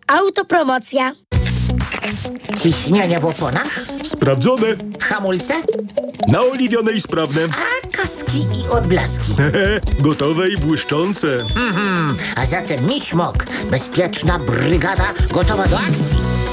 Autopromocja. Ciśnienie w oponach? Sprawdzone. Hamulce? Naoliwione i sprawne. A kaski i odblaski. Gotowe i błyszczące. A zatem nie śmok. Bezpieczna brygada gotowa do akcji.